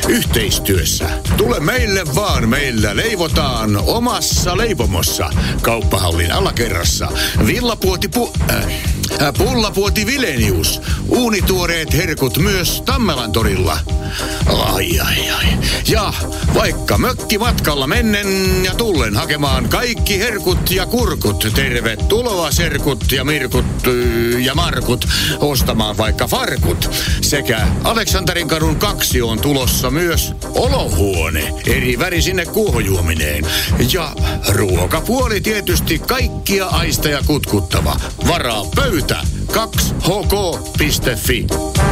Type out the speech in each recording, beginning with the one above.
yhteistyössä. Tule meille vaan, meillä leivotaan omassa leipomossa. Kauppahallin alakerrassa. Pullapuoti Vilenius. Uunituoreet herkut myös Tammelan torilla. Ai. Ja vaikka mökkimatkalla mennen ja tullen hakemaan kaikki herkut ja kurkut. Tervetuloa serkut ja mirkut ja markut ostamaan vaikka farkut. Sekä Aleksanterinkadun 2 on tulossa myös olohuone. Eri värisine kuohujuomineen. Ja ruokapuoli tietysti kaikkia aisteja kutkuttava. Varaa pöytä 2hk.fi.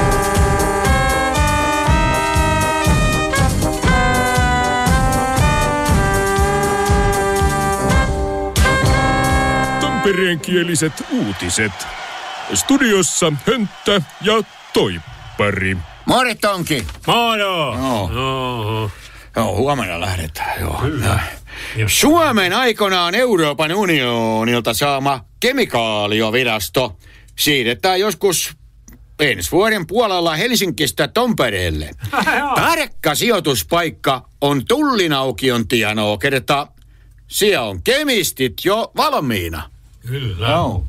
Tampereenkieliset uutiset. Studiossa Hönttä ja Toippari. Moro Tonki. Moro. Joo, huomenna lähdetään. Joo. Suomen aikanaan Euroopan unionilta saama kemikaaliovirasto siirretään joskus ensi vuoden puolella Helsingistä Tampereelle. Tarkka sijoituspaikka on Tullinaukion tienoa, kertaa siellä on kemistit jo valmiina. Kyllä. Joo.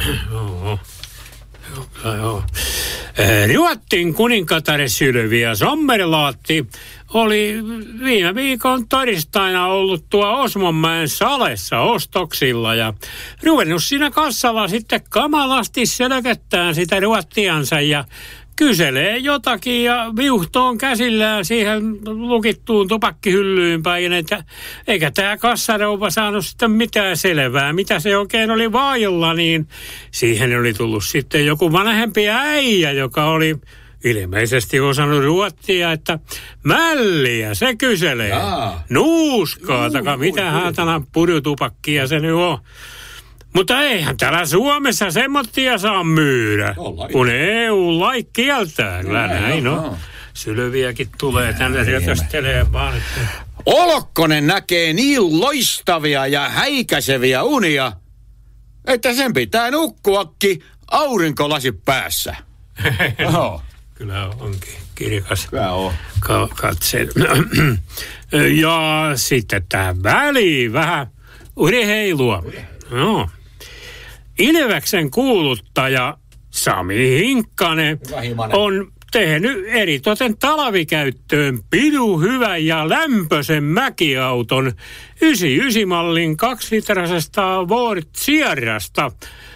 Ruotsin kuninkatar Sylvia Sommerlaatti oli viime viikon torstaina ollut tuo Osmonmäen salessa ostoksilla ja ruvennut siinä kassalla sitten kamalasti selkettään sitä ruottiansa ja kyselee jotakin ja viuhtoon käsillään siihen lukittuun tupakkihyllyyn päin, että eikä tämä kassarouva saanut sitten mitään selvää, mitä se oikein oli vailla, niin siihen oli tullut sitten joku vanhempi äijä, joka oli ilmeisesti osannut ruotsia, että mälliä se kyselee. Nuuskaa, mitä häätänä purjutupakkia se nyt on. Mutta eihän täällä Suomessa semmoittia saa myydä, kun EU-lait kieltää. Kyllä näin on. Sylviäkin tulee tänne rötöstelemään. Olokkonen näkee niin loistavia ja häikäiseviä unia, että sen pitää nukkuakin aurinkolasit päässä. Kyllä onkin kirkas. Kyllä on. Katse. Ja sitten tämä väliin vähän urheilua. No. Ilveksen kuuluttaja Sami Hinkkanen on tehnyt eritoten talvikäyttöön pidun hyvän ja lämpöisen mäkiauton 99-mallin 2-litrasesta Ford Sierrasta